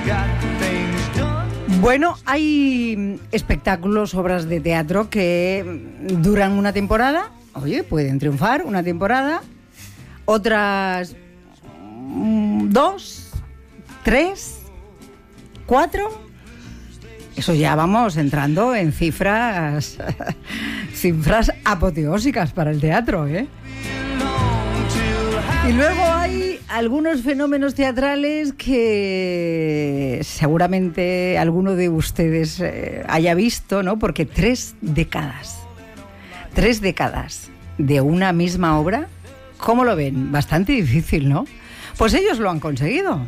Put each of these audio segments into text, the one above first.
Bueno, hay espectáculos, obras de teatro que duran una temporada, oye, pueden triunfar una temporada, otras 2, 3, 4, eso ya vamos entrando en cifras apoteósicas para el teatro, ¿eh? Y luego hay algunos fenómenos teatrales que seguramente alguno de ustedes haya visto, ¿no? Porque 3 décadas de una misma obra, ¿cómo lo ven? Bastante difícil, ¿no? Pues ellos lo han conseguido.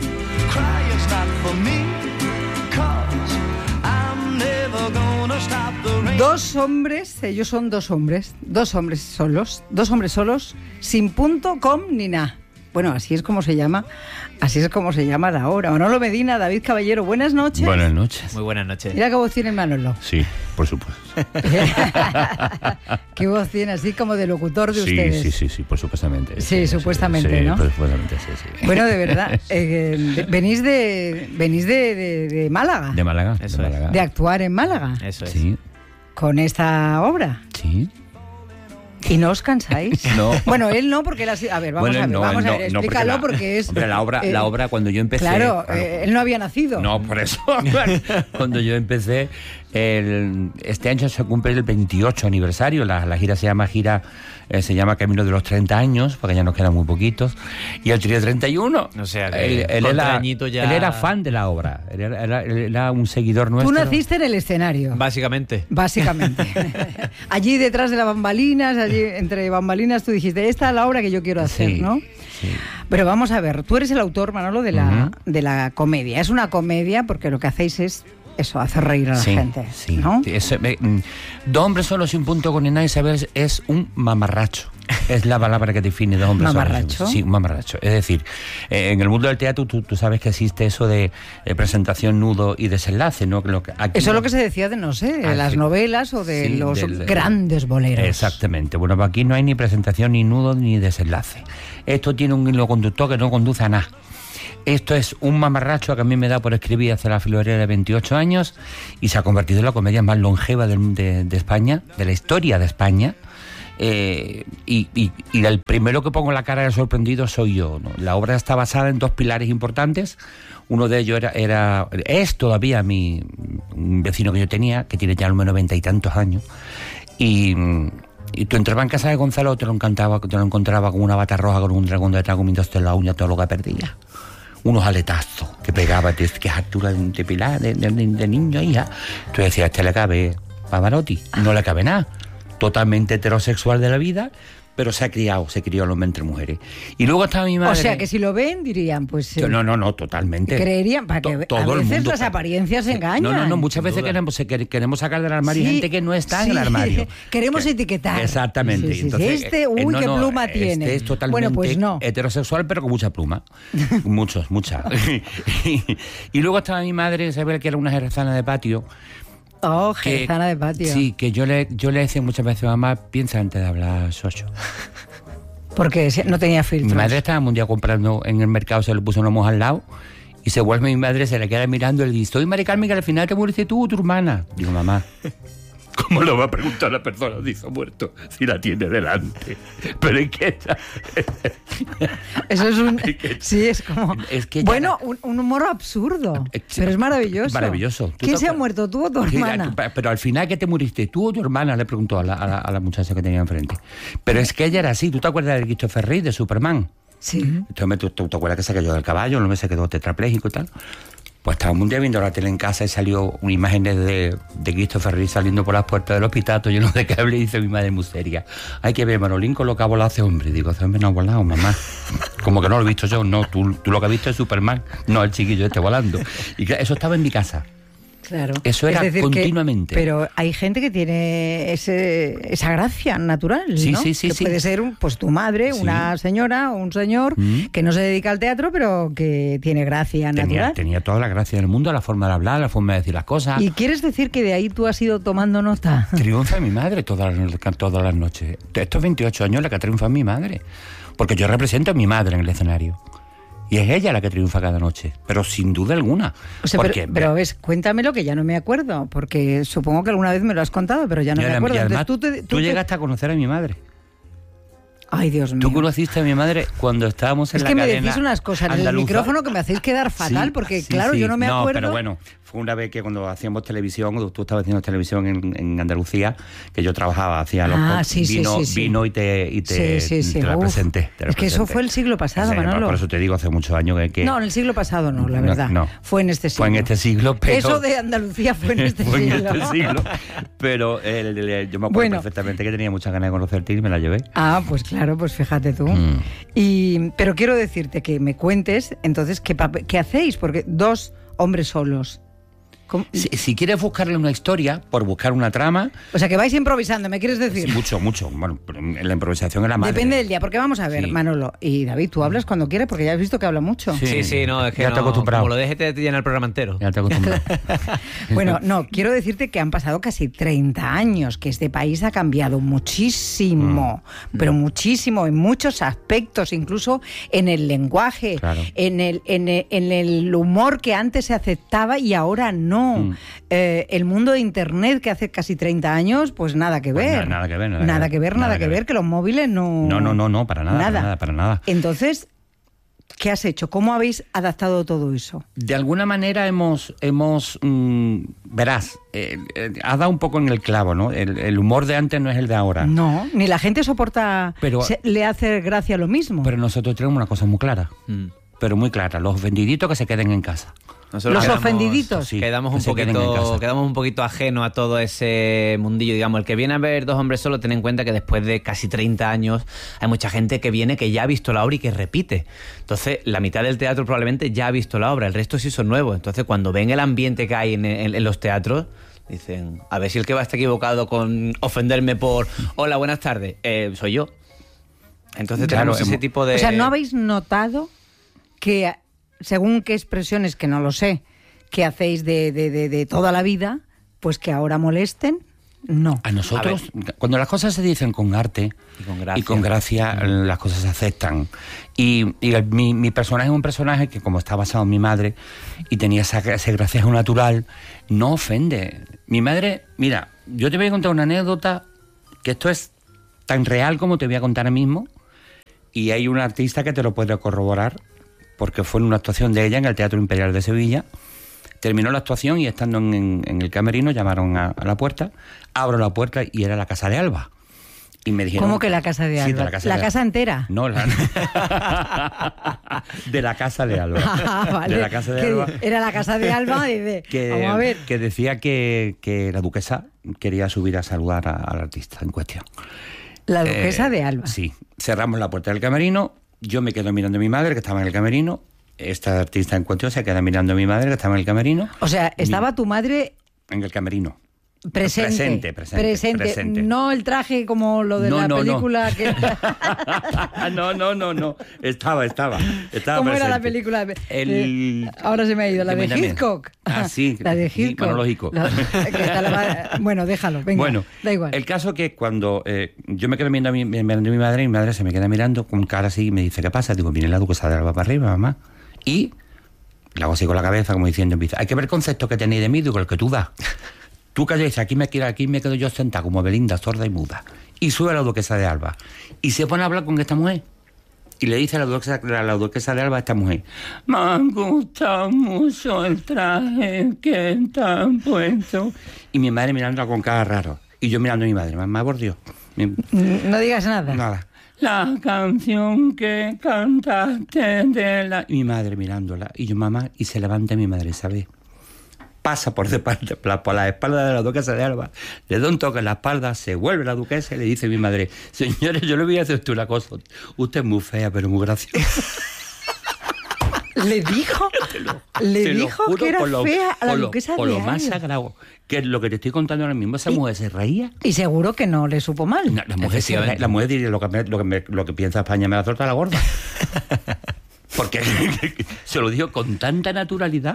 Dos hombres, ellos son dos hombres solos, sin punto, com ni nada. Bueno, así es como se llama la obra. Manolo Medina, David Caballero, buenas noches. Buenas noches. Muy buenas noches. Mira qué voz tiene Manolo. Sí, por supuesto. Qué voz tiene, así como de locutor de ustedes. Sí, por supuestamente. Sí, supuestamente, ¿no? Supuestamente, sí. Bueno, de verdad, venís de Málaga. De Málaga. Eso de Málaga. De actuar en Málaga. Eso es. Sí. Con esta obra. Sí. ¿Y no os cansáis? No. Bueno, él no, porque él ha sido... A ver, vamos a ver, explícalo porque es... Hombre, la obra cuando yo empecé... Claro, él no había nacido. No, por eso. Cuando yo empecé, este año se cumple el 28 aniversario, la gira se llama Camino de los 30 años, porque ya nos quedan muy poquitos, y él tenía 31. O sea, que él era fan de la obra, él era un seguidor nuestro. Tú naciste en el escenario. Básicamente. Allí detrás de las bambalinas, allí entre bambalinas, tú dijiste, esta es la obra que yo quiero hacer, sí, ¿no? Sí. Pero vamos a ver, tú eres el autor, Manolo, de la comedia. Es una comedia porque lo que hacéis es eso, hacer reír a la gente, sí. ¿no? Dos hombres solos sin punto con nada y saber es un mamarracho. Es la palabra que define dos hombres ¿Mamarracho? solos. Sí, un mamarracho. Es decir, en el mundo del teatro tú sabes que existe eso de presentación, nudo y desenlace, ¿no? Eso es lo que se decía de, no sé, de las novelas o de los grandes boleros. Exactamente. Bueno, pues aquí no hay ni presentación, ni nudo, ni desenlace. Esto tiene un hilo conductor que no conduce a nada. Esto es un mamarracho que a mí me da por escribir hace la florera de 28 años y se ha convertido en la comedia más longeva de España, de la historia de España. Y el primero que pongo la cara de sorprendido soy yo, ¿no? La obra está basada en dos pilares importantes. Uno de ellos es todavía un vecino que yo tenía, que tiene ya al menos 90 y tantos años. Y tú entrabas en casa de Gonzalo, te lo encontraba con una bata roja con un dragón detrás comiéndose la uña todo lo que perdía. Unos aletazos que pegaba, que altura de pilar, de niño ahí, ¿ya? Tú decías, le cabe Pavarotti, no le cabe nada. Totalmente heterosexual de la vida, pero se crió el hombre entre mujeres. Y luego estaba mi madre... O sea, que si lo ven, dirían, pues... No, totalmente. Creerían, para que a veces las apariencias engañan. No, muchas veces queremos sacar del armario gente que no está en el armario. Queremos etiquetar. Exactamente. Sí. Entonces, qué pluma tiene. Este es totalmente pues no. heterosexual, pero con mucha pluma. Mucha. Y luego estaba mi madre, Isabel, que era una jerezana de patio. Oh, jerezana de patio. Sí, que yo le decía muchas veces, mamá, piensa antes de hablar, Xocho. Porque no tenía filtros. Mi madre estaba un día comprando en el mercado, se le puso una moja al lado, y se vuelve mi madre, se le queda mirando y le dice, soy Mari Carmen, que al final te muriste tú o tu hermana. Digo, mamá, ¿cómo lo va a preguntar la persona dice muerto si la tiene delante? Pero es que... Eso es un... Sí, es como... Es que bueno, un humor absurdo, pero es maravilloso. Maravilloso. ¿Quién se ha muerto, tú o tu hermana? Pero al final, ¿qué te muriste? ¿Tú o tu hermana? Le preguntó a la muchacha que tenía enfrente. Pero es que ella era así. ¿Tú te acuerdas de Christopher Reeve, de Superman? Sí. Entonces, ¿tú te acuerdas que se cayó del caballo? No me se quedó tetrapléjico y tal. Pues estábamos un día viendo la tele en casa y salió una imagen de Christopher Reeve saliendo por las puertas del hospital, todo lleno de cable, y dice mi madre muy seria, hay que ver Manolín con lo que ha volado ese hombre. Digo, ese hombre no ha volado, mamá. Como que no lo he visto yo. No, tú lo que has visto es Superman, no el chiquillo este volando. Y eso estaba en mi casa. Claro. Eso era continuamente. Pero hay gente que tiene esa gracia natural, ¿no? Sí. Que puede ser tu madre, una señora o un señor que no se dedica al teatro, pero que tiene gracia natural. Tenía toda la gracia del mundo, la forma de hablar, la forma de decir las cosas. ¿Y quieres decir que de ahí tú has ido tomando nota? Triunfa mi madre todas las noches. Estos 28 años la que triunfa mi madre. Porque yo represento a mi madre en el escenario. Y es ella la que triunfa cada noche, pero sin duda alguna. O sea, pero ves, cuéntamelo que ya no me acuerdo, porque supongo que alguna vez me lo has contado, pero ya no me acuerdo. Y además, tú llegaste a conocer a mi madre. Ay, Dios mío. Tú conociste a mi madre cuando estábamos en la cadena. Es que me decís unas cosas en el micrófono que me hacéis quedar fatal, porque claro, yo no me acuerdo. Pero bueno, fue una vez que cuando hacíamos televisión, tú estabas haciendo televisión en Andalucía, que yo trabajaba, hacía vino y te la presenté. Es que eso fue el siglo pasado, Manolo. Por eso te digo, hace muchos años que... No, en el siglo pasado no, la verdad. No. Fue en este siglo. Fue en este siglo, pero... Eso de Andalucía fue en este siglo. En este siglo. Pero yo me acuerdo perfectamente que tenía muchas ganas de conocerte y me la llevé. Ah, pues claro, pues fíjate tú. Pero quiero decirte que me cuentes, entonces, ¿qué hacéis? Porque 2 hombres solos. Si quieres buscarle una historia, por buscar una trama... O sea, que vais improvisando, ¿me quieres decir? Sí, mucho. Bueno, en la improvisación es la madre. Depende del día, porque vamos a ver, Manolo y David, tú hablas cuando quieres, porque ya has visto que habla mucho. Sí, no, es que ya te he acostumbrado. Como lo dejes te llena el programa entero. Ya te he acostumbrado. Bueno, no, quiero decirte que han pasado casi 30 años, que este país ha cambiado muchísimo, pero muchísimo, en muchos aspectos, incluso en el lenguaje, en el humor que antes se aceptaba y ahora no. El mundo de Internet, que hace casi 30 años, pues nada que ver. Pues nada que ver, que los móviles no... No, para nada. Entonces, ¿qué has hecho? ¿Cómo habéis adaptado todo eso? De alguna manera verás, has dado un poco en el clavo, ¿no? El humor de antes no es el de ahora. No, ni la gente soporta, le hace gracia lo mismo. Pero nosotros tenemos una cosa muy clara, pero muy clara, los ofendiditos que se queden en casa. Los ofendiditos. Sí, quedamos un poquito ajenos a todo ese mundillo, digamos. El que viene a ver 2 hombres solos, ten en cuenta que después de casi 30 años hay mucha gente que viene que ya ha visto la obra y que repite. Entonces, la mitad del teatro probablemente ya ha visto la obra, el resto sí son nuevos. Entonces, cuando ven el ambiente que hay en los teatros, dicen, a ver si el que va a estar equivocado con ofenderme por hola, buenas tardes, soy yo. Entonces tenemos ese tipo de... O sea, ¿no habéis notado que... según qué expresiones, que no lo sé, que hacéis de toda la vida, pues que ahora molesten? No. A nosotros, cuando las cosas se dicen con arte y con gracia, las cosas se aceptan. Y mi personaje es un personaje que, como está basado en mi madre y tenía ese gracejo natural, no ofende. Mi madre, mira, yo te voy a contar una anécdota, que esto es tan real como te voy a contar ahora mismo, y hay un artista que te lo puede corroborar, porque fue en una actuación de ella en el Teatro Imperial de Sevilla. Terminó la actuación y estando en el camerino llamaron a la puerta, abro la puerta y era la casa de Alba. Y me dijeron... ¿Cómo que la casa de Alba? Sí, la casa entera. No, de la casa de Alba. Vale. De la casa de Alba. Era la casa de Alba vamos a ver. Que decía que la duquesa quería subir a saludar al artista en cuestión. La duquesa de Alba. Sí. Cerramos la puerta del camerino. Yo me quedo mirando a mi madre, que estaba en el camerino. Esta artista en cuestión se queda mirando a mi madre, que estaba en el camerino. O sea, estaba tu madre... en el camerino. Presente. No el traje como lo de la película. No. Estaba ¿Cómo presente. era la película? Ahora se me ha ido. La de Hitchcock. Ah, sí. La de Hitchcock. Monológico. Bueno, déjalo. Venga, bueno, da igual. El caso que cuando yo me quedo mirando a mi madre, y mi madre se me queda mirando con cara así y me dice, ¿qué pasa? Digo, viene la duquesa de Alba para arriba, mamá. Y le hago así con la cabeza, como diciendo, hay que ver el concepto que tenéis de mí, digo, el que tú das. Tú calles, aquí me quedo yo sentada como Belinda, sorda y muda. Y sube a la duquesa de Alba. Y se pone a hablar con esta mujer. Y le dice a la duquesa de Alba a esta mujer, me ha gustado mucho el traje que te han puesto. Y mi madre mirándola con cara raro. Y yo mirando a mi madre, mamá, por Dios. No digas nada. Nada. La canción que cantaste de la... Y mi madre mirándola. Y yo, mamá, y se levanta mi madre, ¿sabes? Pasa por la espalda de la duquesa de Alba, le da un toque en la espalda, se vuelve la duquesa y le dice a mi madre, señores, yo le voy a hacer usted una cosa, usted es muy fea, pero muy graciosa. ¿Le dijo? ¿Le dijo que era fea a la duquesa de Alba? Por lo más sagrado, que es lo que te estoy contando ahora mismo, esa mujer se reía. Y seguro que no le supo mal. No, la mujer diría, lo que piensa España me la torta la gorda. Porque se lo dijo con tanta naturalidad.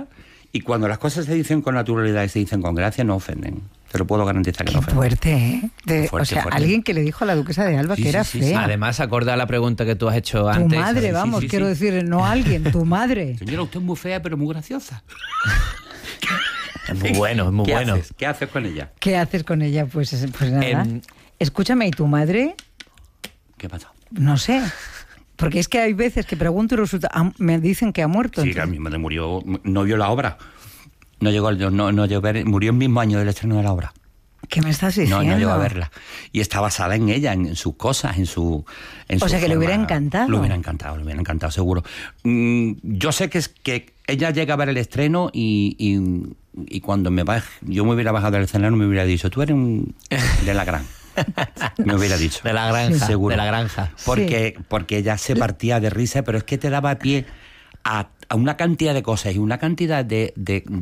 Y cuando las cosas se dicen con naturalidad y se dicen con gracia, no ofenden. Te lo puedo garantizar que no ofenden. Fuerte, ¿eh? Fuerte. Alguien que le dijo a la duquesa de Alba que era fea. Además, acorda la pregunta que tú has hecho Tu antes. madre, vamos, quiero decir, no alguien, tu madre. Señora, usted es muy fea, pero muy graciosa. Es muy bueno, es muy bueno. ¿Qué haces con ella? ¿Qué haces con ella? Pues nada. Escúchame, ¿y tu madre? ¿Qué pasó? No sé. Porque es que hay veces que pregunto y resulta... me dicen que ha muerto. Sí, que a mi madre murió, no vio la obra. No llegó a ver, murió el mismo año del estreno de la obra. ¿Qué me estás diciendo? No llegó a verla. Y está basada en ella, en sus cosas, en su o sea, que le hubiera encantado. Le hubiera encantado, seguro. Yo sé que ella llega a ver el estreno y cuando yo me hubiera bajado del escenario me hubiera dicho, tú eres de la gran. Me hubiera dicho. De la granja, seguro. De la granja. Porque ella se partía de risa, pero es que te daba pie a una cantidad de cosas y una cantidad de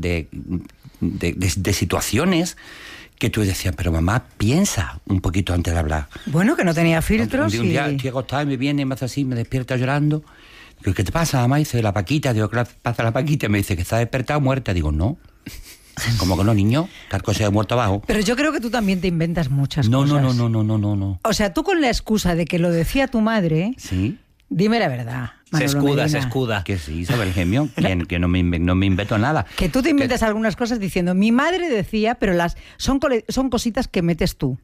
situaciones que tú decías, pero mamá, piensa un poquito antes de hablar. Bueno, que no tenía filtros. Un día estoy acostada y me viene, me hace así, me despierta llorando. Digo, ¿qué te pasa, mamá? Dice, la Paquita. Digo, ¿qué pasa la Paquita? Me dice, que está despertada muerta. Digo, no. ¿Cómo que no, niño? Tal cosa de muerto abajo. Pero yo creo que tú también te inventas muchas cosas. No. O sea, tú con la excusa de que lo decía tu madre... Sí. Dime la verdad. Se escuda. Que sí, Isabel Gemio, que no me invento nada. Que tú te inventas algunas cosas diciendo, mi madre decía, pero son cositas que metes tú.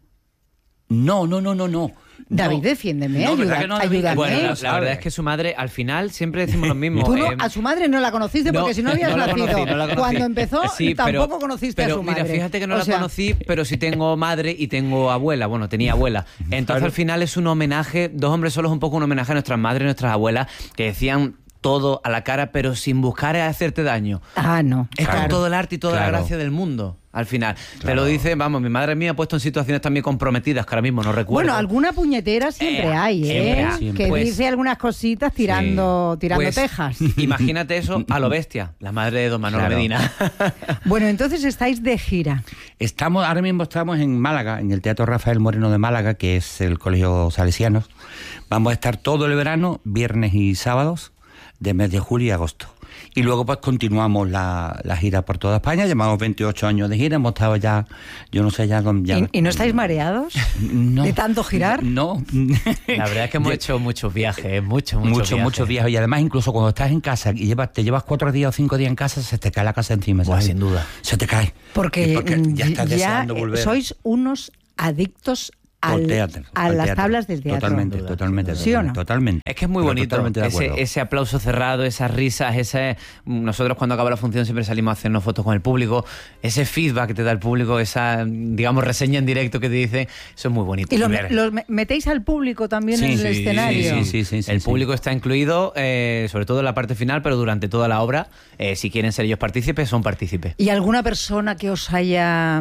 No. David, defiéndeme, ayúdame. Bueno, la verdad es que su madre, al final, siempre decimos lo mismo. Tú a su madre no la conociste porque si no habías nacido. No la conocí. Cuando empezó, sí, tampoco conociste a su madre. Mira, fíjate que no la conocí, pero sí tengo madre y tengo abuela. Bueno, tenía abuela. Entonces, al final es un homenaje, Dos hombres solos, un poco un homenaje a nuestras madres y nuestras abuelas, que decían todo a la cara, pero sin buscar hacerte daño. No. Es con todo el arte y toda la gracia del mundo, al final. Te lo dice, vamos, mi madre mía ha puesto en situaciones también comprometidas, que ahora mismo no recuerdo. Bueno, alguna puñetera siempre hay, ¿eh? Siempre. Que dice algunas cositas tirando tejas. Imagínate eso a lo bestia, la madre de don Manolo Medina. Bueno, entonces estáis de gira. Ahora mismo estamos en Málaga, en el Teatro Rafael Moreno de Málaga, que es el Colegio Salesianos. Vamos a estar todo el verano, viernes y sábados, de mes de julio y agosto. Y luego pues continuamos la gira por toda España. Llevamos 28 años de gira, hemos estado ya, yo no sé, ya... ¿Y no estáis mareados? No. ¿De tanto girar? No. La verdad es que hemos hecho muchos viajes, muchos viajes. Y además incluso cuando estás en casa y te llevas 4 días o 5 días en casa, se te cae la casa encima, ¿sabes? Sin duda. Se te cae. Porque ya estás deseando volver. Sois unos adictos a las tablas del teatro. Totalmente. ¿Sí o no? Totalmente. Es que es muy bonito ese aplauso cerrado, esas risas, nosotros cuando acaba la función siempre salimos a hacernos fotos con el público, ese feedback que te da el público, esa, digamos, reseña en directo que te dice, eso es muy bonito. ¿Y los metéis al público también en el escenario? Sí. El público está incluido, sobre todo en la parte final, pero durante toda la obra, si quieren ser ellos partícipes, son partícipes. ¿Y alguna persona que os haya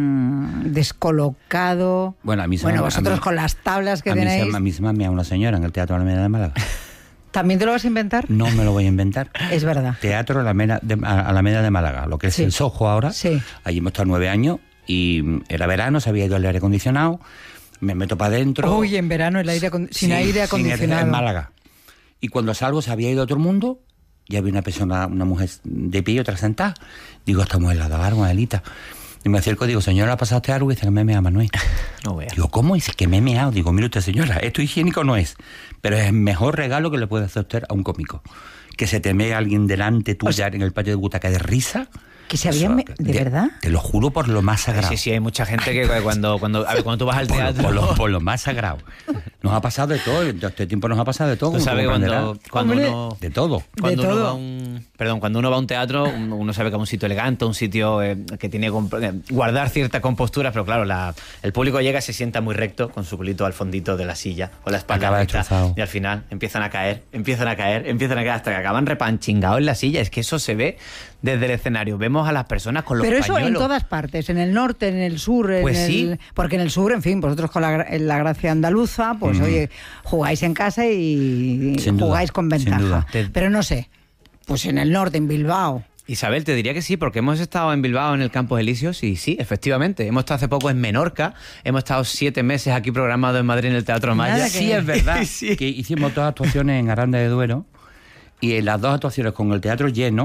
descolocado? Bueno, a mí vosotros con las tablas que tenéis... A mí se me ha meado una señora en el Teatro Alameda de Málaga. ¿También te lo vas a inventar? No me lo voy a inventar. Es verdad. Teatro Alameda de Málaga, lo que es el Soho ahora. Sí. Allí hemos estado 9 años y era verano, se había ido el aire acondicionado, me meto para adentro... Uy, en verano sin aire acondicionado. En Málaga. Y cuando salgo se había ido todo el mundo, y había una mujer de pie y otra sentada. Digo, estamos en la de Adelita. Y me acerco y digo, señora, ¿ha pasado usted algo? Y dice que me he meado, Manuel. No vea. Digo, ¿cómo? Dice que me he meado. Digo, mire usted, señora, esto higiénico no es, pero es el mejor regalo que le puede hacer usted a un cómico. Que se te mee alguien delante tuya en el patio de butaca de risa. ¿Que se habían ¿De verdad? Te lo juro por lo más sagrado. Sí, hay mucha gente que cuando tú vas al teatro... Por lo más sagrado. Nos ha pasado de todo, en este tiempo nos ha pasado de todo. Tú sabes cuando uno... De todo. Cuando uno va a un teatro, uno sabe que es un sitio elegante, un sitio que tiene que guardar cierta compostura, pero claro, el público llega y se sienta muy recto, con su culito al fondito de la silla, con la espalda recta, y al final empiezan a caer, hasta que acaban repanchingados en la silla. Es que eso se ve desde el escenario. Vemos a las personas con los pañuelos. Pero eso en todas partes, en el norte, en el sur, porque en el sur, en fin, vosotros con la gracia andaluza, pues oye, jugáis en casa y jugáis con ventaja. Pero no sé, pues en el norte, en Bilbao. Isabel, te diría que sí, porque hemos estado en Bilbao, en el Campos Elíseos, y sí, efectivamente. Hemos estado hace poco en Menorca, hemos estado 7 meses aquí programados en Madrid, en el Teatro Maya. Sí, es verdad. Sí. Que hicimos 2 actuaciones en Aranda de Duero, y en las 2 actuaciones con el teatro lleno,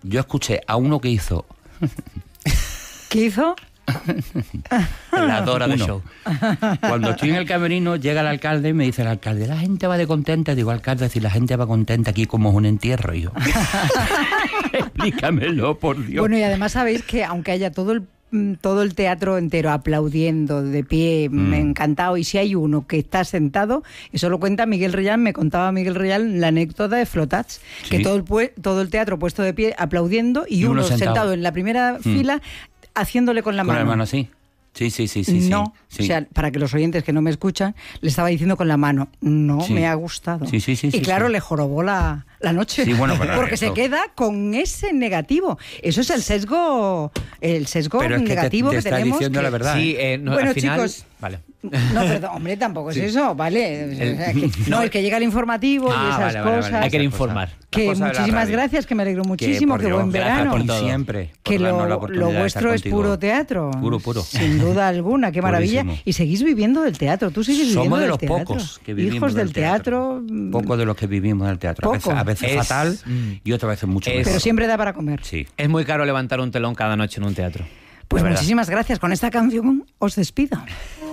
yo escuché a uno que hizo... ¿Qué hizo? La Dora de show. Cuando estoy en el camerino, llega el alcalde y me dice el alcalde, la gente va de contenta. Digo, alcalde, si la gente va contenta aquí como es un entierro. Y yo, explícamelo, por Dios. Bueno, y además sabéis que aunque haya todo el teatro entero aplaudiendo, de pie, encantado, y si hay uno que está sentado, eso lo cuenta Miguel Reyal, me contaba Miguel Reyal la anécdota de Flotats, ¿Sí? que todo el teatro puesto de pie aplaudiendo y uno sentado en la primera fila haciéndole con la mano. Con la mano, sí. Sí. No, sí. o sea, para que los oyentes que no me escuchan, le estaba diciendo con la mano, no Sí. me ha gustado. Sí. Y claro, le jorobó la noche. Sí, bueno, pero porque eso- se queda con ese negativo. Eso es el sesgo Pero es que negativo te que está tenemos. diciendo que- la verdad. Sí, no, Bueno, al final... chicos, Vale. No, perdón, hombre, tampoco es eso, ¿vale? O sea, no, es que llega el informativo y esas cosas. Hay que Esas informar. cosas. Que Las cosas de la muchísimas radio. gracias, que me alegro muchísimo, por que Dios, buen gracias verano. por todo. Siempre. por Que darnos la lo oportunidad de vuestro estar es contigo. puro teatro. Puro. Sin duda alguna, qué maravilla. Purísimo. Y seguís viviendo del teatro, tú sigues viviendo Somos de del los teatro. pocos que vivimos Hijos del teatro. Pocos de los que vivimos del teatro. Poco. A veces Es- fatal y otras veces mucho mejor. Pero siempre da para comer. Sí. Es muy caro levantar un telón cada noche en un teatro. Pues de verdad. muchísimas gracias. Con esta canción os despido.